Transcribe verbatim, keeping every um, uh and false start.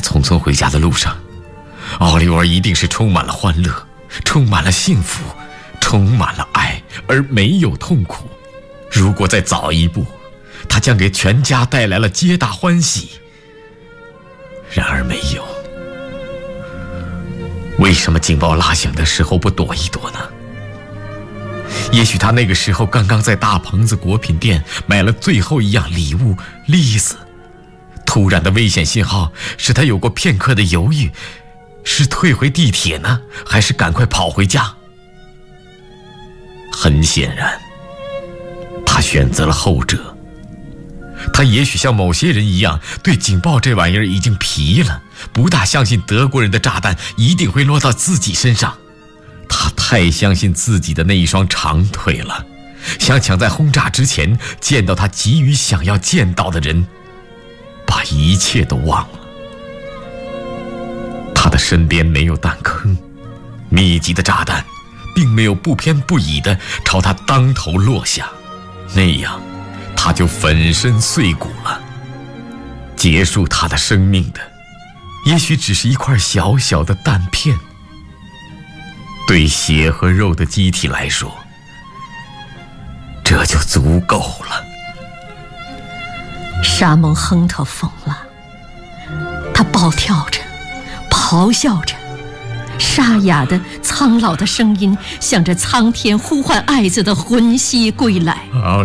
匆匆回家的路上，奥利沃一定是充满了欢乐，充满了幸福，充满了爱，而没有痛苦。如果再早一步，他将给全家带来了皆大欢喜。然而没有。为什么警报拉响的时候不躲一躲呢？也许他那个时候刚刚在大棚子果品店买了最后一样礼物栗子。突然的危险信号使他有过片刻的犹豫，是退回地铁呢，还是赶快跑回家？很显然，他选择了后者。他也许像某些人一样，对警报这玩意儿已经疲了，不大相信德国人的炸弹一定会落到自己身上。他太相信自己的那一双长腿了，想抢在轰炸之前见到他急于想要见到的人，把一切都忘了。他的身边没有弹坑，密集的炸弹并没有不偏不倚地朝他当头落下，那样他就粉身碎骨了。结束他的生命的也许只是一块小小的弹片，对血和肉的机体来说，这就足够了。 沙蒙亨特疯了，他暴跳着，咆哮着，沙哑的苍老的声音向着苍天呼唤爱子的魂兮归来。